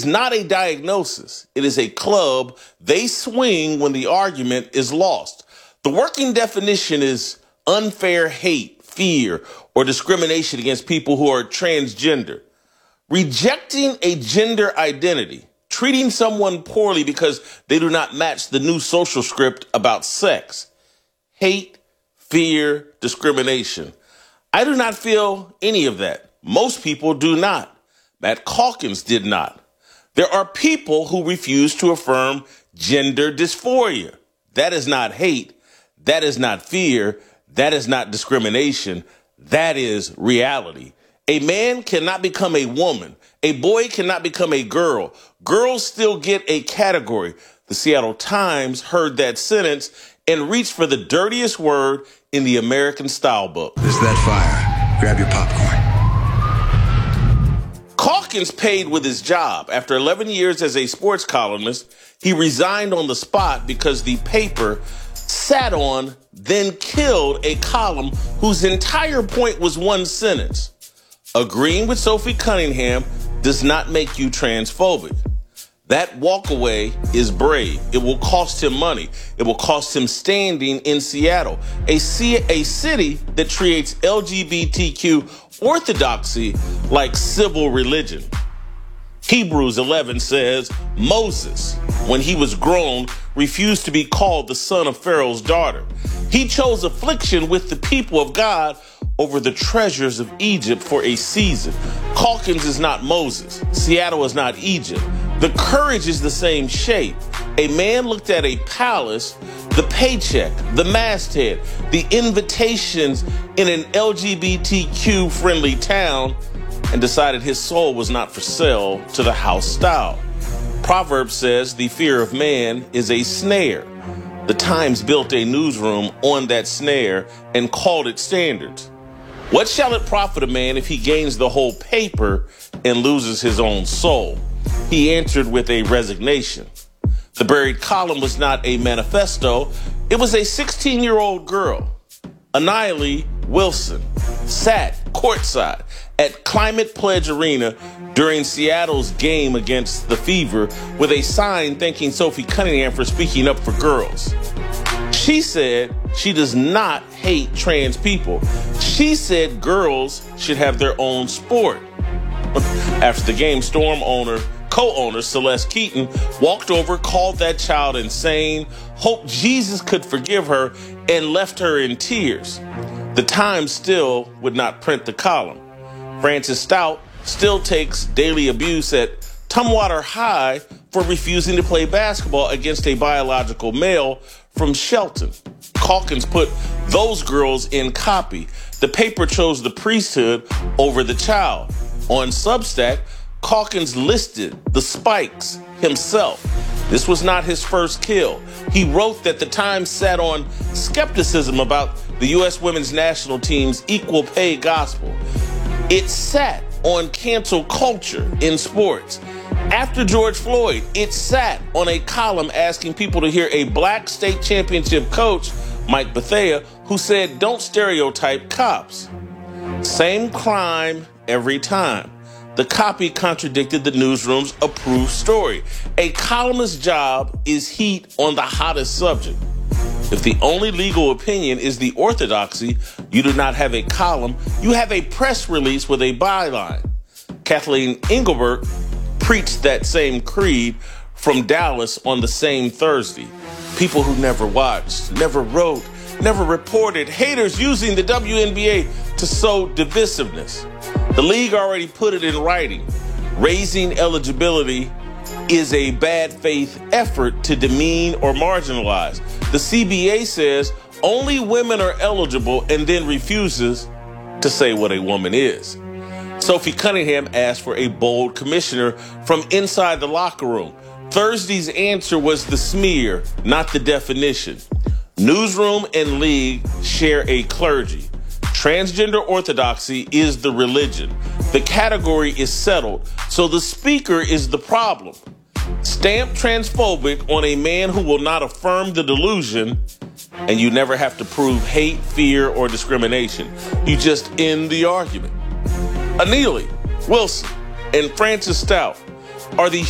is not a diagnosis. It is a club they swing when the argument is lost. The working definition is unfair hate, fear, or discrimination against people who are transgender. Rejecting a gender identity, treating someone poorly because they do not match the new social script about sex. Hate, fear, discrimination. I do not feel any of that. Most people do not. Matt Calkins did not. There are people who refuse to affirm gender dysphoria. That is not hate. That is not fear. That is not discrimination. That is reality. A man cannot become a woman. A boy cannot become a girl. Girls still get a category. The Seattle Times heard that sentence and reached for the dirtiest word in the American style book. Is that fire? Grab your popcorn. Calkins paid with his job. After 11 years as a sports columnist, he resigned on the spot because the paper sat on, then killed a column whose entire point was one sentence. Agreeing with Sophie Cunningham does not make you transphobic. That walkaway is brave. It will cost him money. It will cost him standing in Seattle, a city that treats LGBTQ orthodoxy like civil religion. Hebrews 11 says, Moses, when he was grown, refused to be called the son of Pharaoh's daughter. He chose affliction with the people of God over the treasures of Egypt for a season. Calkins is not Moses. Seattle is not Egypt. The courage is the same shape. A man looked at a palace, the paycheck, the masthead, the invitations in an LGBTQ-friendly town, and decided his soul was not for sale to the house style. Proverbs says the fear of man is a snare. The Times built a newsroom on that snare and called it Standards. What shall it profit a man if he gains the whole paper and loses his own soul? He answered with a resignation. The buried column was not a manifesto. It was a 16-year-old girl. Annihilee Wilson sat courtside at Climate Pledge Arena during Seattle's game against the Fever with a sign thanking Sophie Cunningham for speaking up for girls. She said she does not hate trans people. She said girls should have their own sport. After the game, co-owner Celeste Keaton walked over, called that child insane, hoped Jesus could forgive her, and left her in tears. The Times still would not print the column. Francis Stout still takes daily abuse at Tumwater High for refusing to play basketball against a biological male from Shelton. Calkins put those girls in copy. The paper chose the priesthood over the child. On Substack, Calkins listed the spikes himself. This was not his first kill. He wrote that the Times sat on skepticism about the U.S. women's national team's equal pay gospel. It sat on cancel culture in sports. After George Floyd, it sat on a column asking people to hear a black state championship coach, Mike Bethea, who said, "Don't stereotype cops." Same crime every time. The copy contradicted the newsroom's approved story. A columnist's job is heat on the hottest subject. If the only legal opinion is the orthodoxy, you do not have a column, you have a press release with a byline. Kathleen Engelbert preached that same creed from Dallas on the same Thursday. People who never watched, never wrote, never reported, haters using the WNBA to sow divisiveness. The league already put it in writing. Raising eligibility is a bad faith effort to demean or marginalize. The CBA says only women are eligible and then refuses to say what a woman is. Sophie Cunningham asked for a bold commissioner from inside the locker room. Thursday's answer was the smear, not the definition. Newsroom and league share a clergy. Transgender orthodoxy is the religion. The category is settled, so the speaker is the problem. Stamp transphobic on a man who will not affirm the delusion, and you never have to prove hate, fear, or discrimination. You just end the argument. Annihilee Wilson and Francis Stout are the